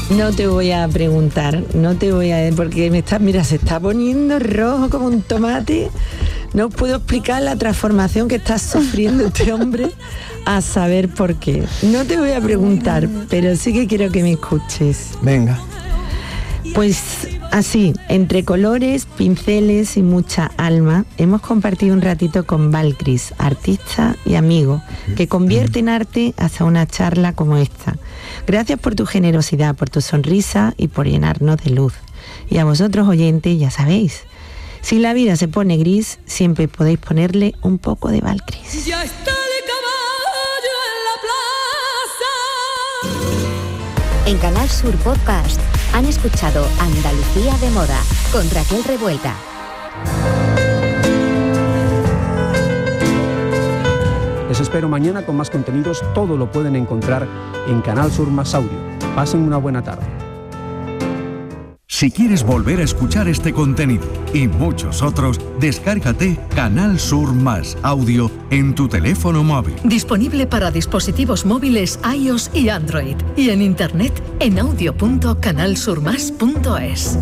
No te voy a preguntar, porque se está poniendo rojo como un tomate. No puedo explicar la transformación que está sufriendo este hombre a saber por qué. No te voy a preguntar, pero sí que quiero que me escuches. Venga. Pues así, entre colores, pinceles y mucha alma, hemos compartido un ratito con Valcris, artista y amigo, que convierte en arte hasta una charla como esta. Gracias por tu generosidad, por tu sonrisa y por llenarnos de luz. Y a vosotros, oyentes, ya sabéis, si la vida se pone gris, siempre podéis ponerle un poco de Valcris. Ya está de caballo en la plaza. En Canal Sur Podcast han escuchado Andalucía de Moda con Raquel Revuelta. Les espero mañana con más contenidos. Todo lo pueden encontrar en Canal Sur Más Audio. Pasen una buena tarde. Si quieres volver a escuchar este contenido y muchos otros, descárgate Canal Sur Más Audio en tu teléfono móvil. Disponible para dispositivos móviles iOS y Android. Y en internet en audio.canalsurmas.es.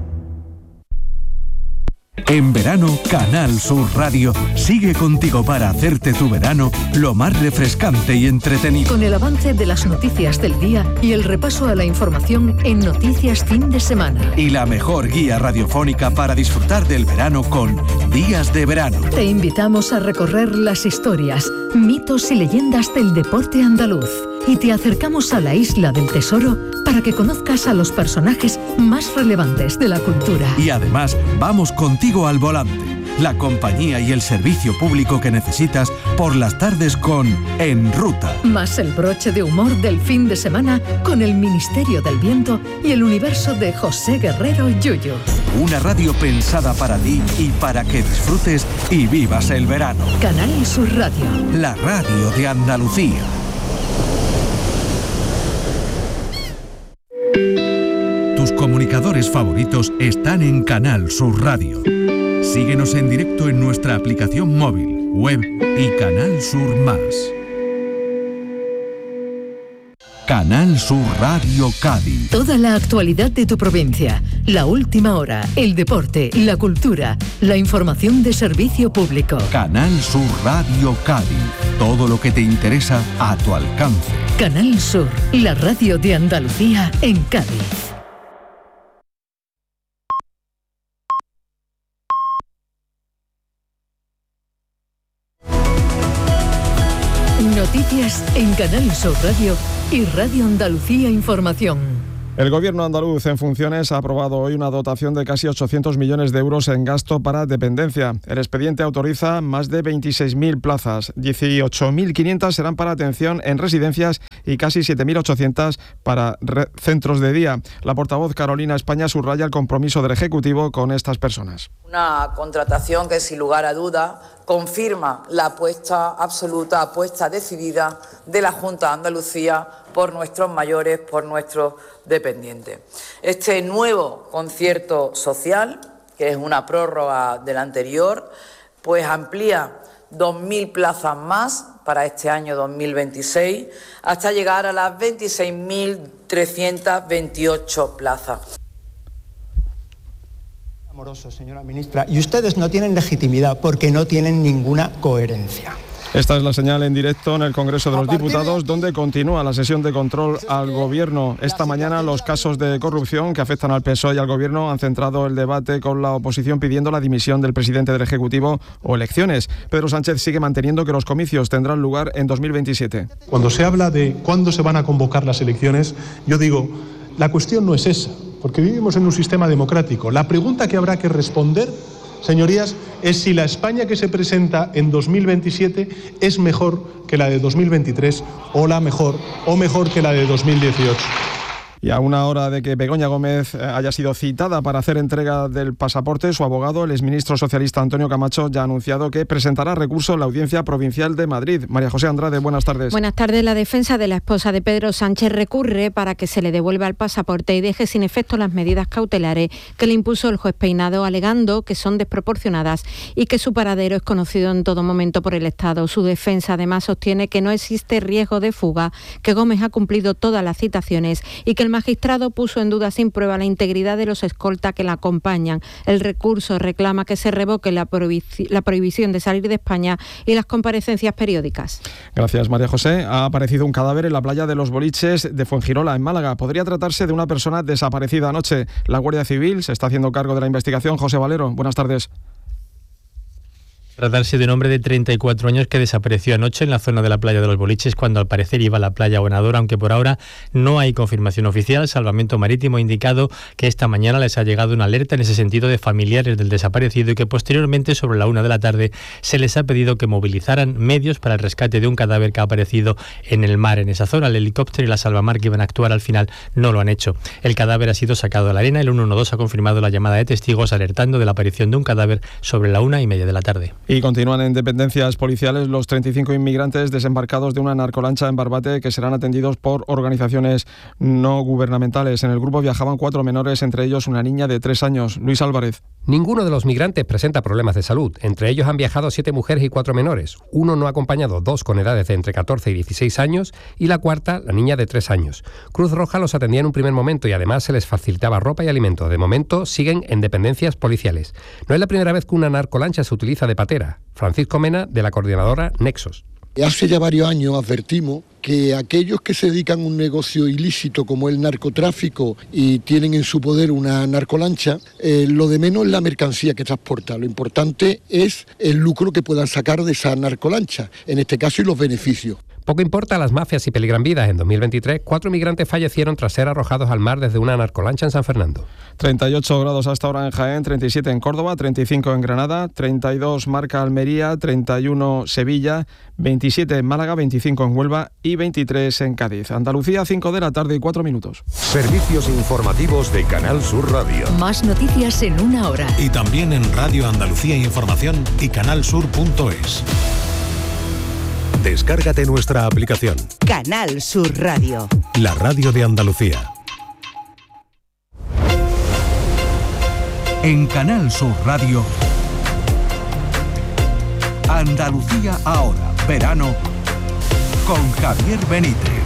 En verano, Canal Sur Radio sigue contigo para hacerte tu verano lo más refrescante y entretenido. Con el avance de las noticias del día y el repaso a la información en Noticias Fin de Semana. Y la mejor guía radiofónica para disfrutar del verano con Días de Verano. Te invitamos a recorrer las historias, mitos y leyendas del deporte andaluz. Y te acercamos a la Isla del Tesoro para que conozcas a los personajes más relevantes de la cultura. Y además, vamos contigo al volante, la compañía y el servicio público que necesitas por las tardes con En Ruta. Más el broche de humor del fin de semana con el Ministerio del Viento y el universo de José Guerrero Yuyu. Una radio pensada para ti y para que disfrutes y vivas el verano. Canal Sur Radio. La radio de Andalucía. Tus comunicadores favoritos están en Canal Sur Radio. Síguenos en directo en nuestra aplicación móvil, web y Canal Sur Más. Canal Sur Radio Cádiz. Toda la actualidad de tu provincia, la última hora, el deporte, la cultura, la información de servicio público. Canal Sur Radio Cádiz. Todo lo que te interesa a tu alcance. Canal Sur, la radio de Andalucía en Cádiz. Noticias en Canal Sur Radio y Radio Andalucía Información. El Gobierno andaluz en funciones ha aprobado hoy una dotación de casi 800 millones de euros en gasto para dependencia. El expediente autoriza más de 26.000 plazas, 18.500 serán para atención en residencias y casi 7.800 para centros de día. La portavoz Carolina España subraya el compromiso del Ejecutivo con estas personas. Una contratación que, sin lugar a duda, confirma la apuesta absoluta, apuesta decidida de la Junta de Andalucía por nuestros mayores, por nuestros dependientes. Este nuevo concierto social, que es una prórroga del anterior, pues amplía 2.000 plazas más para este año 2026, hasta llegar a las 26.328 plazas. Amoroso, señora ministra, y ustedes no tienen legitimidad porque no tienen ninguna coherencia. Esta es la señal en directo en el Congreso de los Diputados, donde continúa la sesión de control al Gobierno. Esta mañana los casos de corrupción que afectan al PSOE y al Gobierno han centrado el debate con la oposición pidiendo la dimisión del presidente del Ejecutivo o elecciones. Pedro Sánchez sigue manteniendo que los comicios tendrán lugar en 2027. Cuando se habla de cuándo se van a convocar las elecciones, yo digo, la cuestión no es esa, porque vivimos en un sistema democrático. La pregunta que habrá que responder, señorías, es si la España que se presenta en 2027 es mejor que la de 2023 o mejor que la de 2018. Y a una hora de que Begoña Gómez haya sido citada para hacer entrega del pasaporte, su abogado, el exministro socialista Antonio Camacho, ya ha anunciado que presentará recurso en la Audiencia Provincial de Madrid. María José Andrade, buenas tardes. Buenas tardes. La defensa de la esposa de Pedro Sánchez recurre para que se le devuelva el pasaporte y deje sin efecto las medidas cautelares que le impuso el juez Peinado, alegando que son desproporcionadas y que su paradero es conocido en todo momento por el Estado. Su defensa además sostiene que no existe riesgo de fuga, que Gómez ha cumplido todas las citaciones y que el El magistrado puso en duda sin prueba la integridad de los escoltas que la acompañan. El recurso reclama que se revoque la prohibición de salir de España y las comparecencias periódicas. Gracias, María José. Ha aparecido un cadáver en la playa de Los Boliches de Fuengirola, en Málaga. Podría tratarse de una persona desaparecida anoche. La Guardia Civil se está haciendo cargo de la investigación. José Valero, buenas tardes. Tratarse de un hombre de 34 años que desapareció anoche en la zona de la playa de Los Boliches cuando al parecer iba a la playa Buenadora, aunque por ahora no hay confirmación oficial. Salvamento Marítimo ha indicado que esta mañana les ha llegado una alerta en ese sentido de familiares del desaparecido y que posteriormente, sobre la 1 de la tarde, se les ha pedido que movilizaran medios para el rescate de un cadáver que ha aparecido en el mar en esa zona. El helicóptero y la salvamar que iban a actuar al final no lo han hecho. El cadáver ha sido sacado de la arena. El 112 ha confirmado la llamada de testigos alertando de la aparición de un cadáver sobre la 1:30 de la tarde. Y continúan en dependencias policiales los 35 inmigrantes desembarcados de una narcolancha en Barbate que serán atendidos por organizaciones no gubernamentales. En el grupo viajaban 4 menores, entre ellos una niña de 3 años. Luis Álvarez. Ninguno de los migrantes presenta problemas de salud. Entre ellos han viajado 7 mujeres y 4 menores. Uno no acompañado, 2 con edades de entre 14 y 16 años y la cuarta, la niña de 3 años. Cruz Roja los atendía en un primer momento y además se les facilitaba ropa y alimentos. De momento siguen en dependencias policiales. No es la primera vez que una narcolancha se utiliza de patera. Francisco Mena, de la coordinadora Nexos. Hace ya varios años advertimos que aquellos que se dedican a un negocio ilícito como el narcotráfico y tienen en su poder una narcolancha, lo de menos es la mercancía que transporta. Lo importante es el lucro que puedan sacar de esa narcolancha, en este caso, y los beneficios. Poco importa a las mafias y peligran vidas. En 2023, 4 migrantes fallecieron tras ser arrojados al mar desde una narcolancha en San Fernando. 38 grados hasta ahora en Jaén, 37 en Córdoba, 35 en Granada, 32 marca Almería, 31 Sevilla, 27 en Málaga, 25 en Huelva y 23 en Cádiz. Andalucía, 5 de la tarde y 4 minutos. Servicios informativos de Canal Sur Radio. Más noticias en una hora. Y también en Radio Andalucía Información y canalsur.es. Descárgate nuestra aplicación. Canal Sur Radio. La radio de Andalucía. En Canal Sur Radio, Andalucía ahora, verano, con Javier Benítez.